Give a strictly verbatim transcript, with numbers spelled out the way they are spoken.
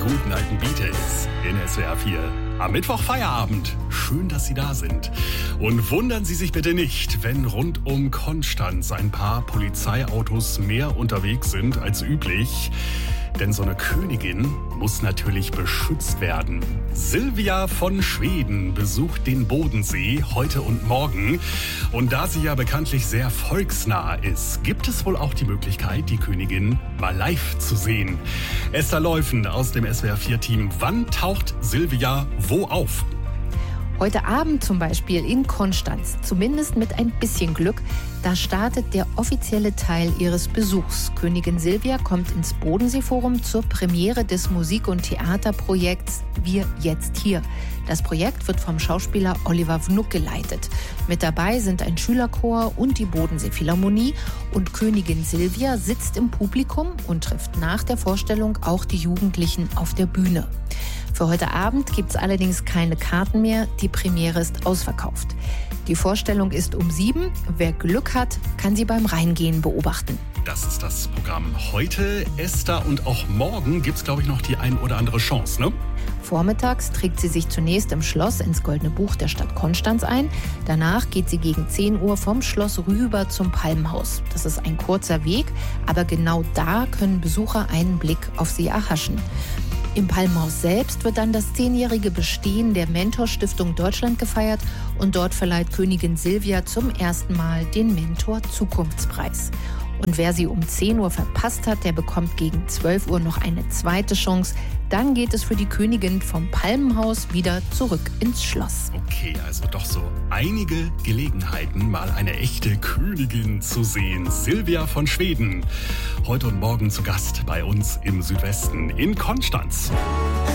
guten alten Beatles in S W R vier. Am Mittwoch Feierabend. Schön, dass Sie da sind. Und wundern Sie sich bitte nicht, wenn rund um Konstanz ein paar Polizeiautos mehr unterwegs sind als üblich. Denn so eine Königin muss natürlich beschützt werden. Silvia von Schweden besucht den Bodensee heute und morgen. Und da sie ja bekanntlich sehr volksnah ist, gibt es wohl auch die Möglichkeit, die Königin mal live zu sehen. Esther Leufen aus dem S W R vier Team. Wann taucht Silvia wo auf? Heute Abend zum Beispiel in Konstanz, zumindest mit ein bisschen Glück. Da startet der offizielle Teil ihres Besuchs. Königin Silvia kommt ins Bodenseeforum zur Premiere des Musik- und Theaterprojekts Wir jetzt hier. Das Projekt wird vom Schauspieler Oliver Wnuck geleitet. Mit dabei sind ein Schülerchor und die Bodensee-Philharmonie. Und Königin Silvia sitzt im Publikum und trifft nach der Vorstellung auch die Jugendlichen auf der Bühne. Für heute Abend gibt es allerdings keine Karten mehr. Die Premiere ist ausverkauft. Die Vorstellung ist um sieben. Wer Glück hat, kann sie beim Reingehen beobachten. Das ist das Programm heute. Esther, und auch morgen gibt es, glaube ich, noch die ein oder andere Chance, ne? Vormittags trägt sie sich zunächst im Schloss ins Goldene Buch der Stadt Konstanz ein. Danach geht sie gegen zehn Uhr vom Schloss rüber zum Palmenhaus. Das ist ein kurzer Weg, aber genau da können Besucher einen Blick auf sie erhaschen. Im Palmenhaus selbst wird dann das zehnjährige Bestehen der Mentor-Stiftung Deutschland gefeiert und dort verleiht Königin Silvia zum ersten Mal den Mentor-Zukunftspreis. Und wer sie um zehn Uhr verpasst hat, der bekommt gegen zwölf Uhr noch eine zweite Chance. Dann geht es für die Königin vom Palmenhaus wieder zurück ins Schloss. Okay, also doch so einige Gelegenheiten, mal eine echte Königin zu sehen. Silvia von Schweden, heute und morgen zu Gast bei uns im Südwesten in Konstanz.